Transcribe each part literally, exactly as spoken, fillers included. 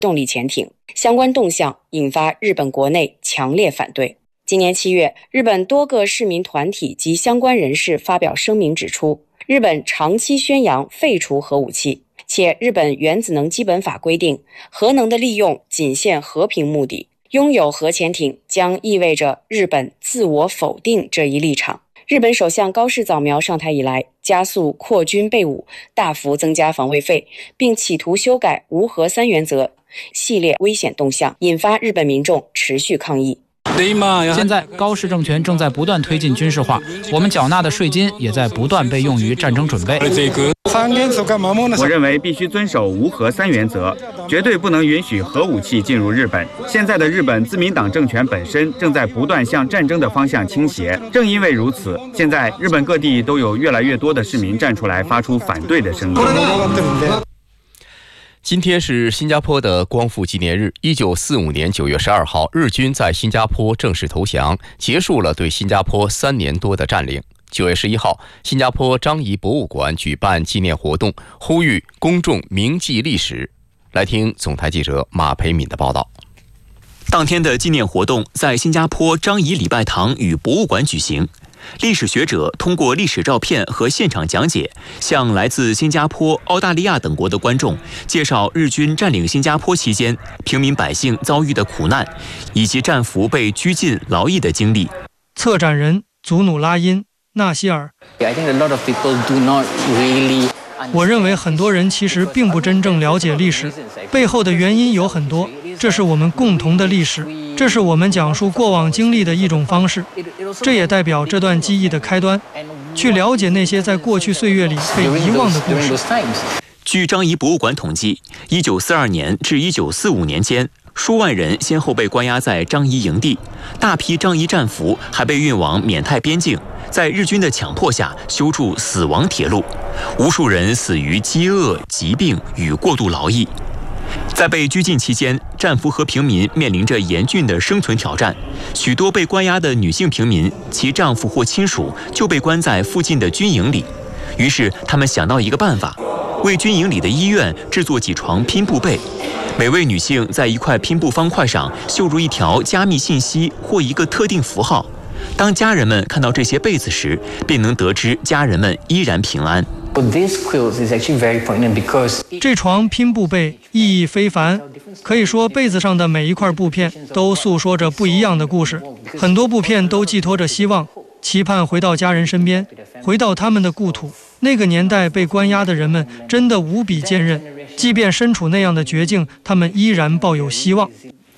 动力潜艇，相关动向引发日本国内强烈反对。今年七月，日本多个市民团体及相关人士发表声明指出，日本长期宣扬废除核武器，且日本原子能基本法规定，核能的利用仅限和平目的，拥有核潜艇将意味着日本自我否定这一立场。日本首相高市早苗上台以来，加速扩军备武，大幅增加防卫费，并企图修改无核三原则，系列危险动向引发日本民众持续抗议。 现在高市政权正在不断推进军事化，我们缴纳的税金也在不断被用于战争准备。 我认为必须遵守无核三原则，绝对不能允许核武器进入日本。现在的日本自民党政权本身正在不断向战争的方向倾斜，正因为如此，现在日本各地都有越来越多的市民站出来发出反对的声音。 今天是新加坡的光复纪念日。一九四五年九月十二号，日军在新加坡正式投降，结束了对新加坡三年多的占领。九月十一号，新加坡樟宜博物馆举办纪念活动，呼吁公众铭记历史。来听总台记者马培敏的报道。 当天的纪念活动在新加坡樟宜礼拜堂与博物馆举行。历史学者通过历史照片和现场讲解，向来自新加坡、澳大利亚等国的观众介绍日军占领新加坡期间平民百姓遭遇的苦难，以及战俘被拘禁劳役的经历。 策展人祖努拉因·纳希尔，我认为很多人其实并不真正了解历史，背后的原因有很多。这是我们共同的历史，这是我们讲述过往经历的一种方式，这也代表这段记忆的开端，去了解那些在过去岁月里被遗忘的故事。 据樟宜博物馆统计，一九四二年至一九四五年间，数万人先后被关押在樟宜营地，大批樟宜战俘还被运往缅泰边境，在日军的强迫下修筑死亡铁路，无数人死于饥饿、疾病与过度劳役。在被拘禁期间，战俘和平民面临着严峻的生存挑战。许多被关押的女性平民，其丈夫或亲属就被关在附近的军营里。于是，他们想到一个办法，为军营里的医院制作几床拼布被。每位女性在一块拼布方块上绣入一条加密信息或一个特定符号。当家人们看到这些被子时，便能得知家人们依然平安。 这床拼布被意义非凡，可以说被子上的每一块布片都诉说着不一样的故事。很多布片都寄托着希望，期盼回到家人身边，回到他们的故土。那个年代被关押的人们真的无比坚韧，即便身处那样的绝境，他们依然抱有希望。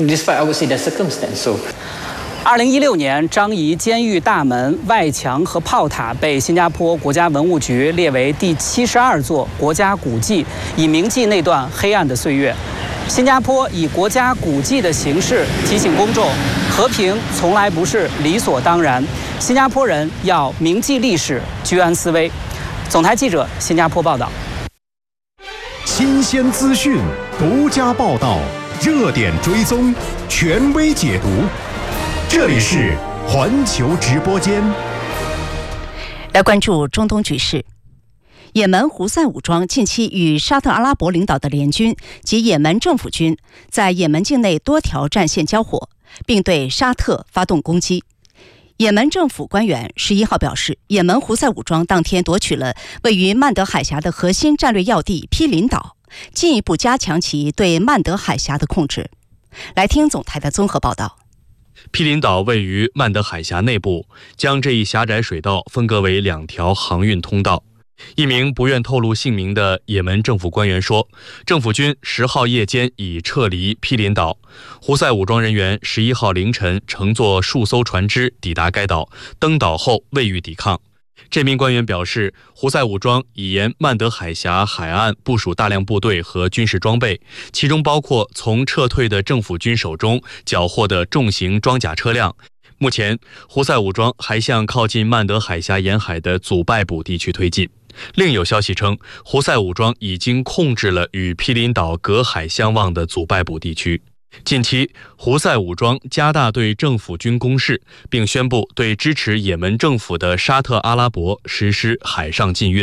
二零一六年，樟宜监狱大门、外墙和炮塔被新加坡国家文物局列为第七十二座国家古迹，以铭记那段黑暗的岁月。新加坡以国家古迹的形式提醒公众，和平从来不是理所当然，新加坡人要铭记历史，居安思危。总台记者新加坡报道。 新鲜资讯，独家报道，热点追踪，权威解读。这里是环球直播间。 来关注中东局势。也门胡塞武装近期与沙特阿拉伯领导的联军及也门政府军在也门境内多条战线交火，并对沙特发动攻击。也门政府官员十一号表示，也门胡塞武装当天夺取了位于曼德海峡的核心战略要地毗邻岛，进一步加强其对曼德海峡的控制。来听总台的综合报道。 毗邻岛位于曼德海峡内部，将这一狭窄水道分割为两条航运通道。一名不愿透露姓名的也门政府官员说，政府军十号夜间已撤离毗邻岛，胡塞武装人员十一号凌晨乘坐数艘船只抵达该岛，登岛后未予抵抗。这名官员表示，胡塞武装已沿曼德海峡海岸部署大量部队和军事装备，其中包括从撤退的政府军手中缴获的重型装甲车辆。目前，胡塞武装还向靠近曼德海峡沿海的祖拜卜地区推进。另有消息称，胡塞武装已经控制了与毗邻岛隔海相望的祖拜卜地区。近期，胡塞武装加大对政府军攻势，并宣布对支持也门政府的沙特阿拉伯实施海上禁运。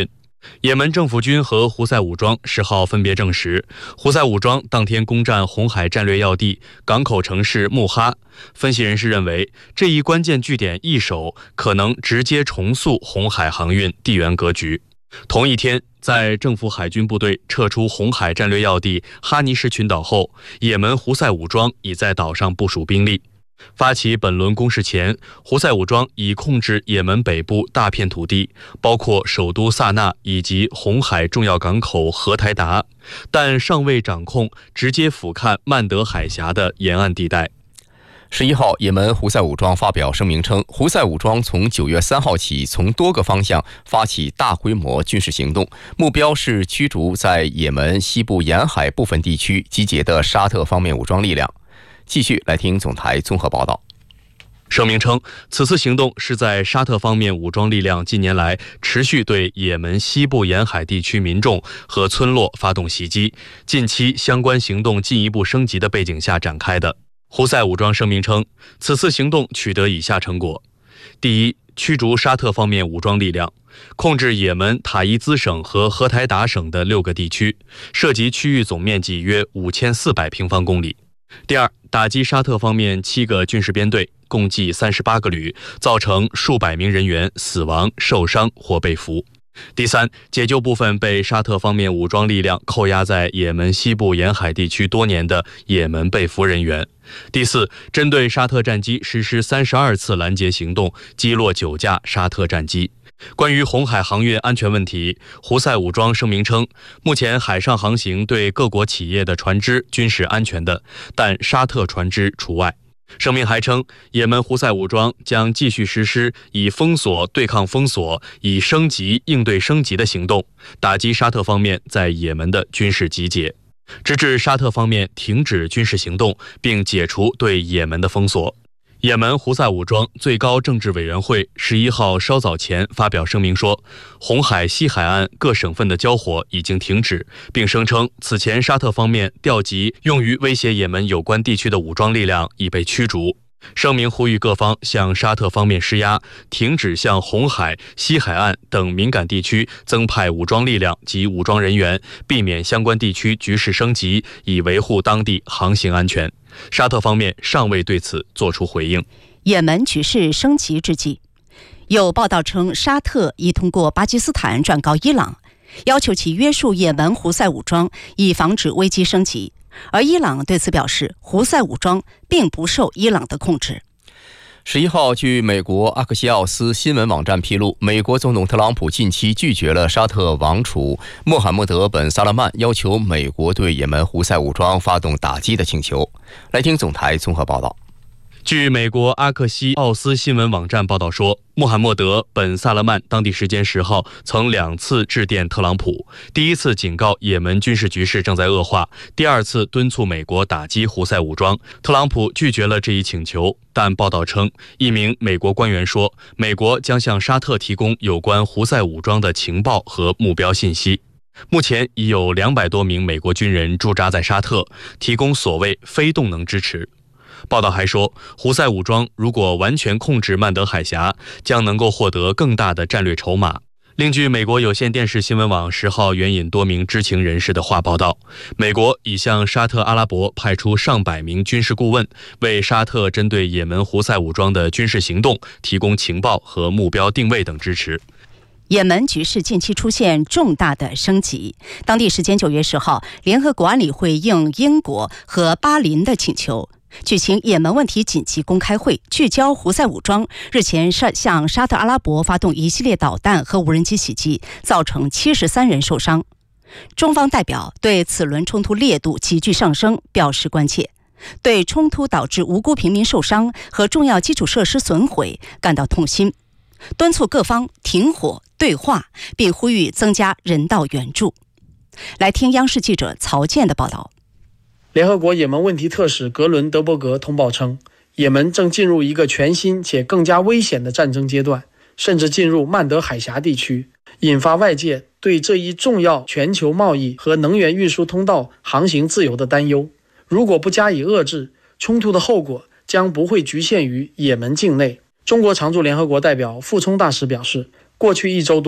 也门政府军和胡塞武装十号分别证实，胡塞武装当天攻占红海战略要地港口城市穆哈。分析人士认为，这一关键据点易手，可能直接重塑红海航运地缘格局。同一天，在政府海军部队撤出红海战略要地哈尼什群岛后，也门胡塞武装已在岛上部署兵力。发起本轮攻势前，胡塞武装已控制也门北部大片土地，包括首都萨那以及红海重要港口荷台达，但尚未掌控直接俯瞰曼德海峡的沿岸地带。 十一号，也门胡塞武装发表声明称，胡塞武装从九月三号起从多个方向发起大规模军事行动，目标是驱逐在也门西部沿海部分地区集结的沙特方面武装力量。继续来听总台综合报道。 声明称，此次行动是在沙特方面武装力量近年来持续对也门西部沿海地区民众和村落发动袭击，近期相关行动进一步升级的背景下展开的。胡塞武装声明称，此次行动取得以下成果：第一，驱逐沙特方面武装力量，控制也门塔伊兹省和荷台达省的六个地区，涉及区域总面积约五千四百平方公里。第二，打击沙特方面七个军事编队，共计三十八个旅，造成数百名人员死亡、受伤或被俘。第三，解救部分被沙特方面武装力量扣押在也门西部沿海地区多年的也门被俘人员。第四，针对沙特战机实施三十二次拦截行动，击落九架沙特战机。关于红海航运安全问题，胡塞武装声明称，目前海上航行对各国企业的船只均是安全的，但沙特船只除外。声明还称，也门胡塞武装将继续实施以封锁对抗封锁、以升级应对升级的行动，打击沙特方面在也门的军事集结，直至沙特方面停止军事行动并解除对也门的封锁。也门胡塞武装最高政治委员会十一号稍早前发表声明说，红海西海岸各省份的交火已经停止，并声称此前沙特方面调集用于威胁也门有关地区的武装力量已被驱逐。声明呼吁各方向沙特方面施压，停止向红海、西海岸等敏感地区增派武装力量及武装人员，避免相关地区局势升级，以维护当地航行安全。沙特方面尚未对此作出回应。 也门局势升级之际，有报道称，沙特已通过巴基斯坦转告伊朗，要求其约束也门胡塞武装，以防止危机升级。而伊朗对此表示，胡塞武装并不受伊朗的控制。 十一号，据美国阿克西奥斯新闻网站披露，美国总统特朗普近期拒绝了沙特王储穆罕默德本萨勒曼要求美国对也门胡塞武装发动打击的请求。来听总台综合报道。 据美国阿克西奥斯新闻网站报道说，穆罕默德本萨勒曼当地时间十号曾两次致电特朗普，第一次警告也门军事局势正在恶化，第二次敦促美国打击胡塞武装。特朗普拒绝了这一请求，但报道称，一名美国官员说，美国将向沙特提供有关胡塞武装的情报和目标信息。目前已有两百多名美国军人驻扎在沙特，提供所谓非动能支持。报道还说，胡塞武装如果完全控制曼德海峡，将能够获得更大的战略筹码。另据美国有线电视新闻网十号援引多名知情人士的话报道，美国已向沙特阿拉伯派出上百名军事顾问，为沙特针对也门胡塞武装的军事行动提供情报和目标定位等支持。 也门局势近期出现重大的升级。当地时间九月十号，联合国安理会应英国和巴林的请求，举行也门问题紧急公开会，聚焦胡塞武装日前向沙特阿拉伯发动一系列导弹和无人机袭击，造成七十三人受伤。中方代表对此轮冲突烈度急剧上升表示关切，对冲突导致无辜平民受伤和重要基础设施损毁感到痛心，敦促各方停火对话，并呼吁增加人道援助。来听央视记者曹健的报道。 联合国也门问题特使格伦德伯格通报称，也门正进入一个全新且更加危险的战争阶段，甚至进入曼德海峡地区，引发外界对这一重要全球贸易和能源运输通道航行自由的担忧。如果不加以遏制，冲突的后果将不会局限于也门境内。中国常驻联合国代表傅聪大使表示，过去一周多，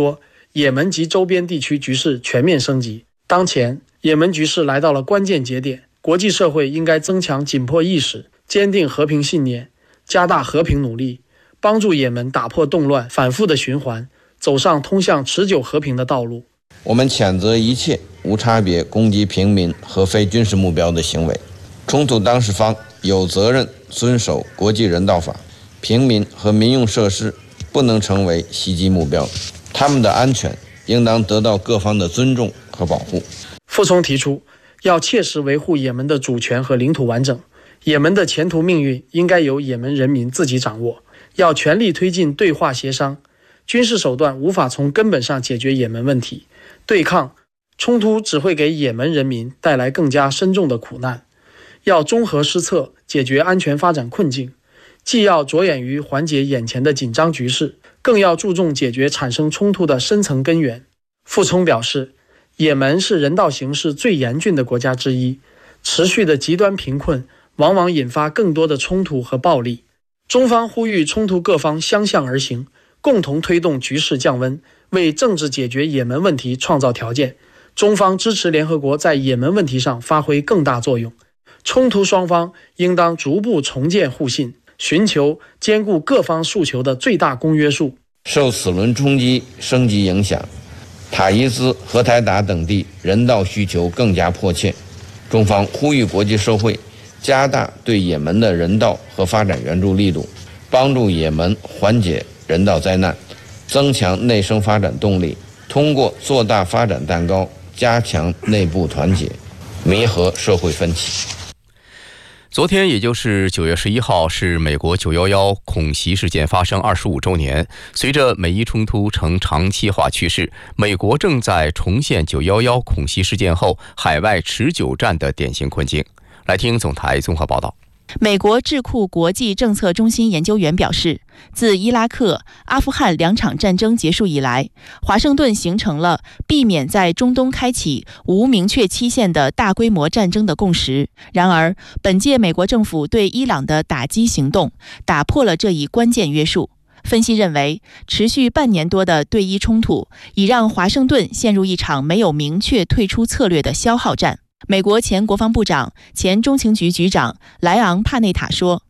也门及周边地区局势全面升级。当前，也门局势来到了关键节点，国际社会应该增强紧迫意识，坚定和平信念，加大和平努力，帮助也门打破动乱反复的循环，走上通向持久和平的道路。 我们谴责一切无差别攻击平民和非军事目标的行为，冲突当事方有责任遵守国际人道法，平民和民用设施不能成为袭击目标，他们的安全应当得到各方的尊重和保护。 傅聪提出，要切实维护也门的主权和领土完整，也门的前途命运应该由也门人民自己掌握，要全力推进对话协商，军事手段无法从根本上解决也门问题，对抗冲突只会给也门人民带来更加深重的苦难。要综合施策，解决安全发展困境，既要着眼于缓解眼前的紧张局势，更要注重解决产生冲突的深层根源。傅聪表示，也门是人道形势最严峻的国家之一，持续的极端贫困往往引发更多的冲突和暴力。中方呼吁冲突各方相向而行，共同推动局势降温，为政治解决也门问题创造条件。中方支持联合国在也门问题上发挥更大作用。冲突双方应当逐步重建互信，寻求兼顾各方诉求的最大公约数。 受此轮冲击升级影响，塔伊兹和台达等地人道需求更加迫切，中方呼吁国际社会加大对也门的人道和发展援助力度，帮助也门缓解人道灾难，增强内生发展动力，通过做大发展蛋糕，加强内部团结，弥合社会分歧。 昨天，也就是九月十一号，是美国九一一恐袭事件发生二十五周年。随着美伊冲突呈长期化趋势，美国正在重现九一一恐袭事件后海外持久战的典型困境。来听总台综合报道。 美国智库国际政策中心研究员表示，自伊拉克、阿富汗两场战争结束以来，华盛顿形成了避免在中东开启无明确期限的大规模战争的共识。然而，本届美国政府对伊朗的打击行动打破了这一关键约束。分析认为，持续半年多的对伊冲突已让华盛顿陷入一场没有明确退出策略的消耗战。美国前国防部长、前中情局局长莱昂·帕内塔说，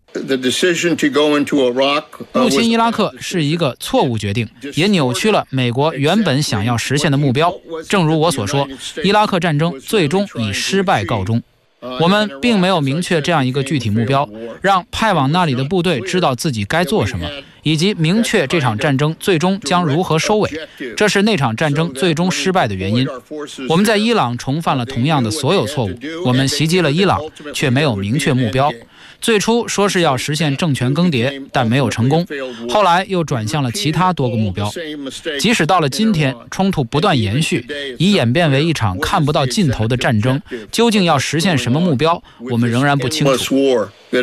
入侵伊拉克是一个错误决定，也扭曲了美国原本想要实现的目标。正如我所说，伊拉克战争最终以失败告终。我们并没有明确这样一个具体目标，让派往那里的部队知道自己该做什么，以及明确这场战争最终将如何收尾。这是那场战争最终失败的原因。我们在伊朗重犯了同样的所有错误，我们袭击了伊朗，却没有明确目标。最初说是要实现政权更迭，但没有成功，后来又转向了其他多个目标。即使到了今天，冲突不断延续，已演变为一场看不到尽头的战争，究竟要实现什么目标，我们仍然不清楚。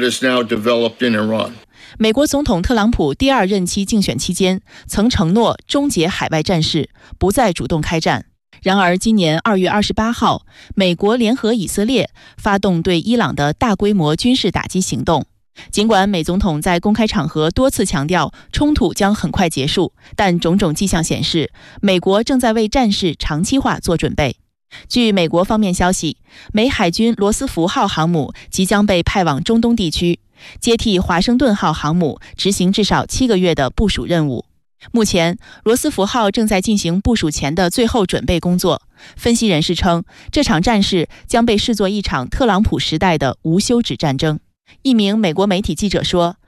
美国总统特朗普第二任期竞选期间曾承诺终结海外战事，不再主动开战。然而，今年二月二十八号，美国联合以色列发动对伊朗的大规模军事打击行动。尽管美总统在公开场合多次强调冲突将很快结束，但种种迹象显示，美国正在为战事长期化做准备。据美国方面消息，美海军罗斯福号航母即将被派往中东地区，接替华盛顿号航母执行至少七个月的部署任务。目前，罗斯福号正在进行部署前的最后准备工作。分析人士称，这场战事将被视作一场特朗普时代的无休止战争。一名美国媒体记者说，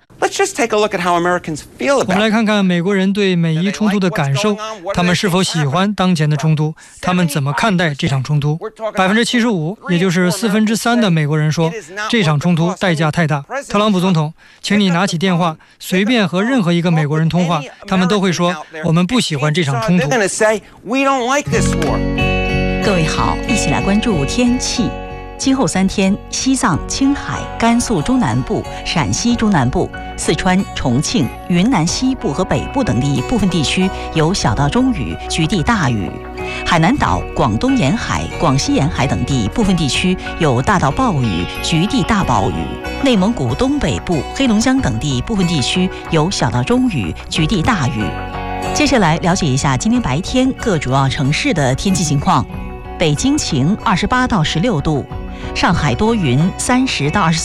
我们来看看美国人对美伊冲突的感受，他们是否喜欢当前的冲突，他们怎么看待这场冲突。百分之七十五，也就是四分之三的美国人说，这场冲突代价太大。特朗普总统，请你拿起电话，随便和任何一个美国人通话，他们都会说，我们不喜欢这场冲突。 各位好，一起来关注天气。今后三天，西藏、青海、甘肃中南部、陕西中南部、四川、重庆、云南西部和北部等地部分地区有小到中雨，局地大雨；海南岛、广东沿海、广西沿海等地部分地区有大到暴雨，局地大暴雨；内蒙古东北部、黑龙江等地部分地区有小到中雨，局地大雨。 接下来了解一下今天白天各主要城市的天气情况。北京晴，二十八到十六度；上海多云，三十到二十四